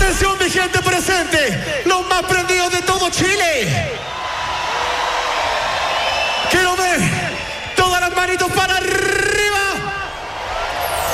Atención mi gente presente, los más prendidos de todo Chile.